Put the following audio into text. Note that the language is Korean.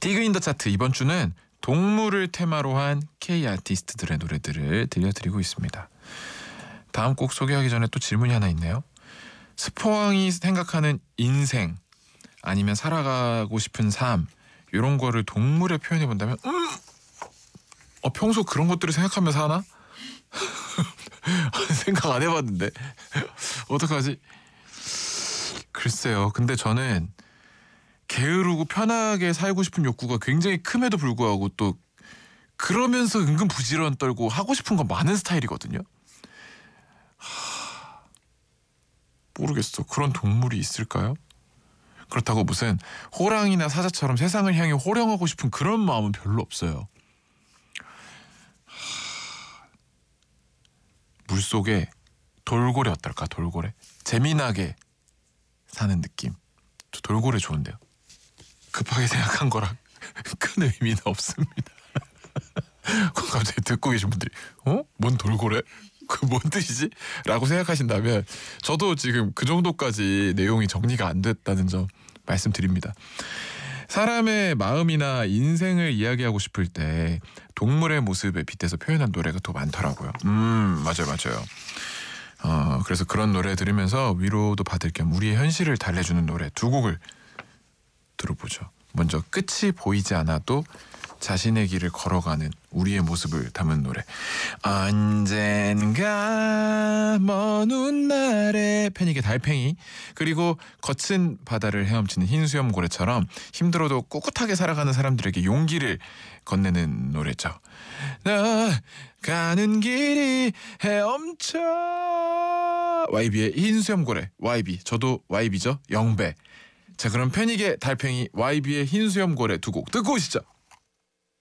디그 인 더 차트 이번 주는 동물을 테마로 한 K 아티스트들의 노래들을 들려드리고 있습니다. 다음 곡 소개하기 전에 또 질문이 하나 있네요. 스포왕이 생각하는 인생 아니면 살아가고 싶은 삶 이런 거를 동물에 표현해 본다면 평소 그런 것들을 생각하면서 사나? 생각 안 해봤는데 어떡하지? 글쎄요. 근데 저는 게으르고 편하게 살고 싶은 욕구가 굉장히 큼에도 불구하고 또 그러면서 은근 부지런 떨고 하고 싶은 거 많은 스타일이거든요. 모르겠어. 그런 동물이 있을까요? 그렇다고 무슨 호랑이나 사자처럼 세상을 향해 호령하고 싶은 그런 마음은 별로 없어요. 물속에 돌고래 어떨까? 돌고래? 재미나게 사는 느낌. 저 돌고래 좋은데요. 급하게 생각한 거랑 큰 의미는 없습니다. 갑자기 듣고 계신 분들이 뭔 돌고래? 그 뭔 뜻이지? 라고 생각하신다면 저도 지금 그 정도까지 내용이 정리가 안 됐다는 점 말씀드립니다. 사람의 마음이나 인생을 이야기하고 싶을 때 동물의 모습에 빗대서 표현한 노래가 더 많더라고요. 맞아요. 그래서 그런 노래 들으면서 위로도 받을 겸 우리의 현실을 달래주는 노래 두 곡을 들어보죠. 먼저 끝이 보이지 않아도 자신의 길을 걸어가는 우리의 모습을 담은 노래. 언젠가 먼 훗날에 패닉의 달팽이 그리고 거친 바다를 헤엄치는 흰수염고래처럼 힘들어도 꿋꿋하게 살아가는 사람들에게 용기를 건네는 노래죠. 나 가는 길이 헤엄쳐 YB의 흰수염고래 YB 저도 YB죠 영배. 자 그럼 패닉의 달팽이 YB의 흰수염고래 두 곡 듣고 오시죠.